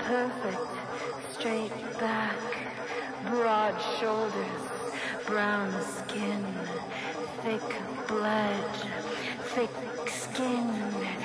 perfect, straight back, broad shoulders, brown skin, thick blood, thick skin.